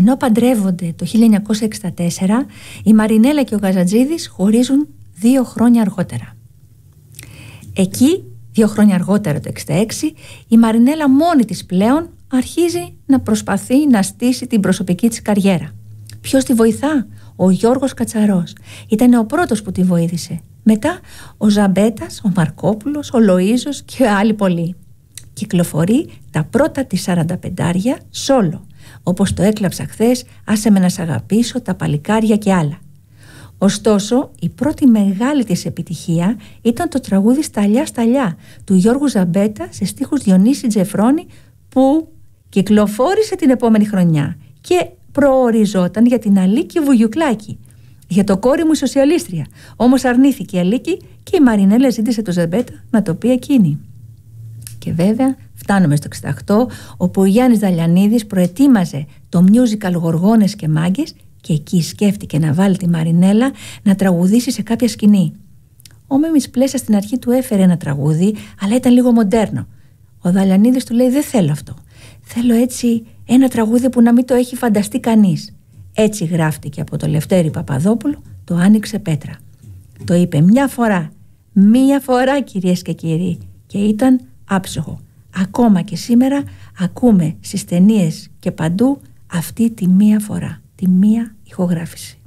Ενώ παντρεύονται το 1964, η Μαρινέλα και ο Γαζατζίδης χωρίζουν 2 χρόνια αργότερα. Εκεί, 2 χρόνια αργότερα, το 1966, η Μαρινέλα μόνη της πλέον αρχίζει να προσπαθεί να στήσει την προσωπική της καριέρα. Ποιος τη βοηθά? Ο Γιώργος Κατσαρός. Ήταν ο πρώτος που τη βοήθησε. Μετά ο Ζαμπέτας, ο Μαρκόπουλος, ο Λοΐζος και άλλοι πολλοί. Κυκλοφορεί τα πρώτα της 45άρια σόλο, όπως το έκλαψα χθες, άσε με να σ' αγαπήσω, τα παλικάρια και άλλα. Ωστόσο, η πρώτη μεγάλη της επιτυχία ήταν το τραγούδι «Σταλιά Σταλιά» του Γιώργου Ζαμπέτα σε στίχους Διονύση Τζεφρόνη, που κυκλοφόρησε την επόμενη χρονιά και προοριζόταν για την Αλίκη Βουγιουκλάκη, για το «Κόρη μου η σοσιαλίστρια». Όμως αρνήθηκε η Αλίκη και η Μαρινέλα ζήτησε το Ζαμπέτα να το πει εκείνη. Και βέβαια φτάνουμε στο 1968, όπου ο Γιάννης Δαλιανίδης προετοίμαζε το musical «Γοργόνες και Μάγκες» και εκεί σκέφτηκε να βάλει τη Μαρινέλα να τραγουδήσει σε κάποια σκηνή. Ο Μίμης Πλέσσα στην αρχή του έφερε ένα τραγούδι, αλλά ήταν λίγο μοντέρνο. Ο Δαλιανίδης του λέει: «Δεν θέλω αυτό. Θέλω έτσι ένα τραγούδι που να μην το έχει φανταστεί κανείς». Έτσι γράφτηκε από το Λευτέρη Παπαδόπουλο το «Άνοιξε πέτρα». Το είπε μία φορά κυρίες και κύριοι, και ήταν άψογο. Ακόμα και σήμερα ακούμε στις ταινίες και παντού αυτή τη μία φορά, τη μία ηχογράφηση.